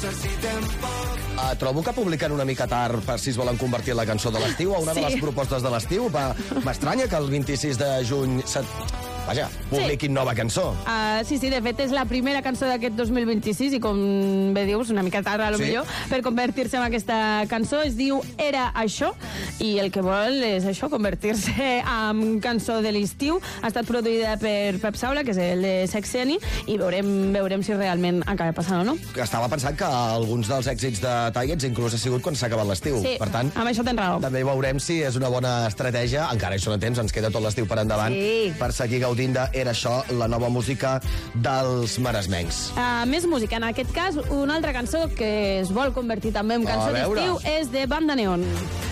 Trobo que publiquen una mica tard per si es volen convertir en la cançó de l'estiu o una de les propostes de l'estiu. M'estranya que el 26 de juny publiquin nova cançó. Sí, de fet és la primera cançó d'aquest 2026 i com bé dius, una mica tard a lo millor per convertir-se en aquesta cançó. Es diu Era això i el que vol és això, convertir-se en cançó de l'estiu. Ha estat produïda per Pep Saula, que és el de Sexeni, i veurem si realment acaba passant o no. Estava pensant que alguns dels èxits de Tigers inclús ha sigut quan s'ha acabat l'estiu. Sí, per tant, amb això tens raó. També veurem si és una bona estratègia. Encara hi són a temps, ens queda tot l'estiu per endavant per seguir gaudint de Era això, la nova música dels maresmencs. Més música, en aquest cas, una altra cançó que es vol convertir també en cançó d'estiu és de Banda Neon.